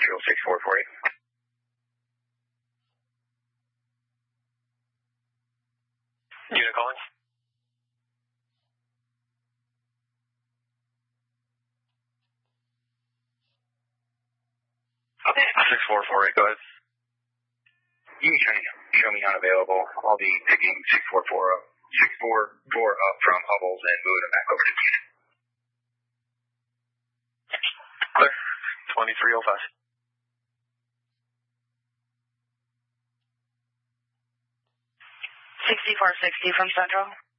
Central 6448. Unit calling. Okay. 6448, go ahead. You can show me unavailable. I'll be picking 644 up from Hubbles and moving them back over to the unit. Clear. 2305. 6460 from Central.